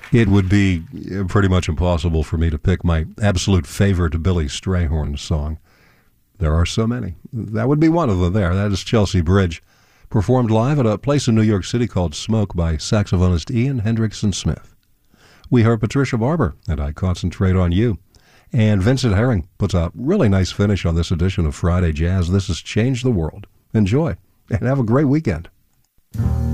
It would be pretty much impossible for me to pick my absolute favorite Billy Strayhorn song. There are so many. That would be one of them there. That is Chelsea Bridge, performed live at a place in New York City called Smoke by saxophonist Ian Hendrickson Smith. We heard Patricia Barber, and I Concentrate on You. And Vincent Herring puts a really nice finish on this edition of Friday Jazz. This is Change the World. Enjoy, and have a great weekend.